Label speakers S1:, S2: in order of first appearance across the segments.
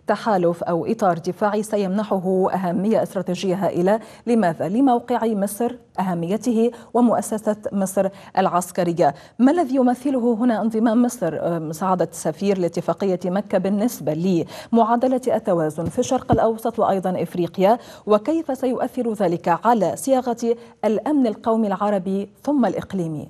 S1: تحالف أو إطار دفاعي سيمنحه أهمية استراتيجية هائلة. لماذا؟ لموقع مصر، أهميته، ومؤسسة مصر العسكرية. ما الذي يمثله هنا انضمام مصر سعادة السفير لاتفاقية مكة بالنسبة لمعادلة التوازن في الشرق الأوسط وأيضا إفريقيا، وكيف سيؤثر ذلك على صياغة الأمن القومي العربي ثم الإقليمي؟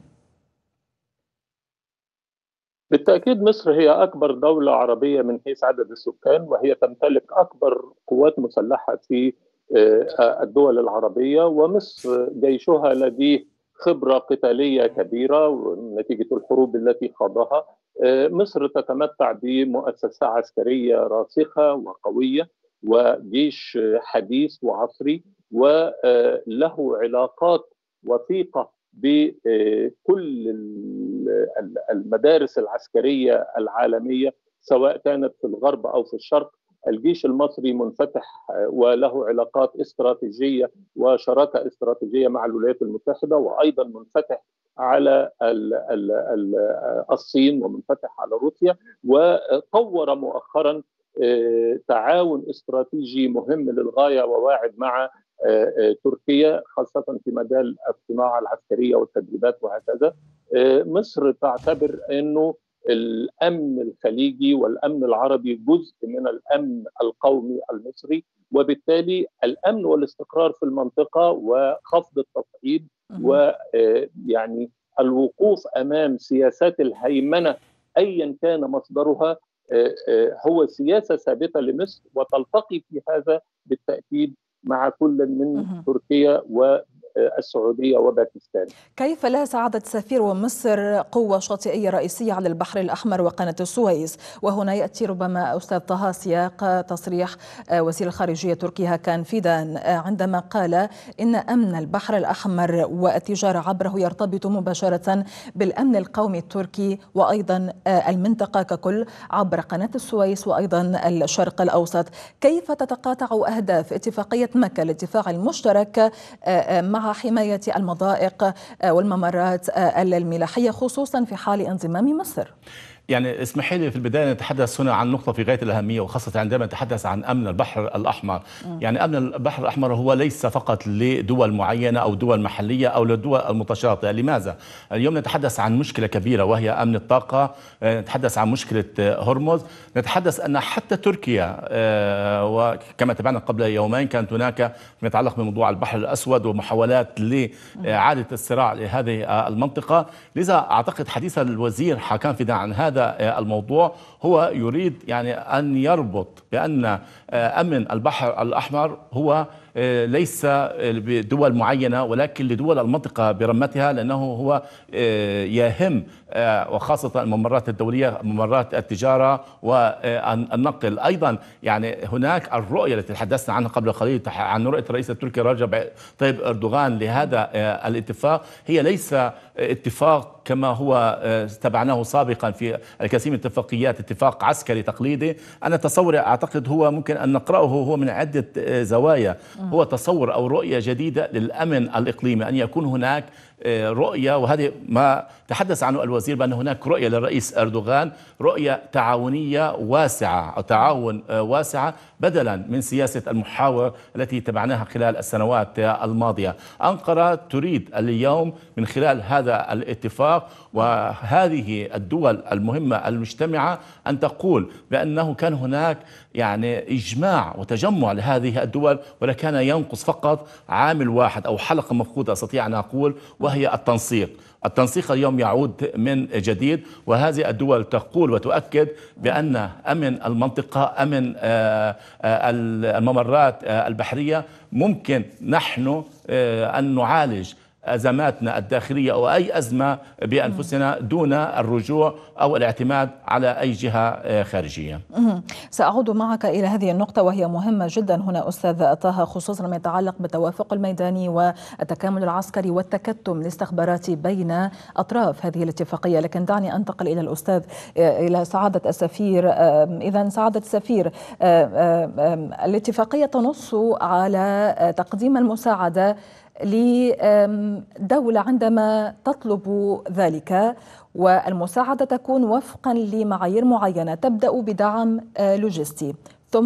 S2: بالتأكيد مصر هي أكبر دولة عربية من حيث عدد السكان، وهي تمتلك أكبر قوات مسلحة في الدول العربية، ومصر جيشها لديه خبرة قتالية كبيرة نتيجة الحروب التي خاضها. مصر تتمتع بمؤسسة عسكرية راسخة وقوية وجيش حديث وعصري، وله علاقات وثيقة بكل المدارس العسكرية العالمية سواء كانت في الغرب أو في الشرق. الجيش المصري منفتح وله علاقات استراتيجية وشراكة استراتيجية مع الولايات المتحدة، وأيضا منفتح على الصين ومنفتح على روسيا، وطور مؤخرا تعاون استراتيجي مهم للغاية وواعد مع تركيا، خاصة في مجال الصناعة العسكرية والتدريبات وهكذا. مصر تعتبر أنه الأمن الخليجي والأمن العربي جزء من الأمن القومي المصري، وبالتالي الأمن والاستقرار في المنطقة وخفض التصعيد ويعني الوقوف أمام سياسات الهيمنة أيا كان مصدرها هو سياسة ثابتة لمصر، وتلتقي في هذا بالتأكيد مع كل من تركيا والسعودية وباكستان.
S1: كيف لا سعادة السفير ومصر قوة شاطئية رئيسية على البحر الأحمر وقناة السويس؟ وهنا يأتي ربما أستاذ طه سياق تصريح وزير الخارجية تركي هاكان فيدان عندما قال إن أمن البحر الأحمر والتجارة عبره يرتبط مباشرة بالأمن القومي التركي وأيضا المنطقة ككل عبر قناة السويس وأيضا الشرق الأوسط. كيف تتقاطع أهداف اتفاقية مكة للدفاع المشترك مع حماية المضائق والممرات الملاحية خصوصا في حال انضمام مصر؟
S3: يعني اسمحي لي في البداية نتحدث هنا عن نقطة في غاية الأهمية، وخاصة عندما نتحدث عن أمن البحر الأحمر. يعني أمن البحر الأحمر هو ليس فقط لدول معينة أو دول محلية أو للدول المتشاطئة. لماذا؟ اليوم نتحدث عن مشكلة كبيرة وهي أمن الطاقة، نتحدث عن مشكلة هرمز، نتحدث أن حتى تركيا وكما تابعنا قبل يومين كانت هناك فيما يتعلق بموضوع البحر الأسود ومحاولات لإعادة الصراع لهذه المنطقة. لذا أعتقد حديث الوزير حكان فيدان عن هذا الموضوع هو يريد يعني أن يربط بأن أمن البحر الأحمر هو ليس بدول معينة ولكن لدول المنطقة برمتها، لأنه هو يهم وخاصة الممرات الدولية، ممرات التجارة والنقل. أيضا يعني هناك الرؤية التي تحدثنا عنها قبل قليل عن رؤية الرئيس التركي رجب طيب أردوغان لهذا الاتفاق، هي ليس اتفاق كما هو تبعناه سابقا في الكثير من الاتفاقيات، اتفاق عسكري تقليدي. أنا تصوري أعتقد هو ممكن أن نقرأه هو من عدة زوايا. هو تصور أو رؤية جديدة للأمن الإقليمي، أن يكون هناك رؤية، وهذه ما تحدث عنه الوزير بأن هناك رؤية للرئيس أردوغان، رؤية تعاونية واسعة أو تعاون واسعة بدلا من سياسة المحاور التي تبعناها خلال السنوات الماضية. أنقرة تريد اليوم من خلال هذا الاتفاق وهذه الدول المهمة المجتمعة أن تقول بأنه كان هناك يعني إجماع وتجمع لهذه الدول، ولكان ينقص فقط عامل واحد أو حلقة مفقودة أستطيع أن أقول، وهي التنسيق. التنسيق اليوم يعود من جديد، وهذه الدول تقول وتؤكد بأن أمن المنطقة، أمن الممرات البحرية، ممكن نحن أن نعالج أزماتنا الداخلية أو أي أزمة بأنفسنا دون الرجوع أو الاعتماد على أي جهة خارجية.
S1: سأعود معك إلى هذه النقطة وهي مهمة جدا هنا أستاذ طه، خصوصا ما يتعلق بالتوافق الميداني والتكامل العسكري والتكتم الاستخباراتي بين أطراف هذه الاتفاقية. لكن دعني أنتقل إلى الأستاذ إلى سعادة السفير. إذا سعادة السفير، الاتفاقية تنص على تقديم المساعدة لدولة عندما تطلب ذلك، والمساعدة تكون وفقا لمعايير معينة، تبدأ بدعم لوجستي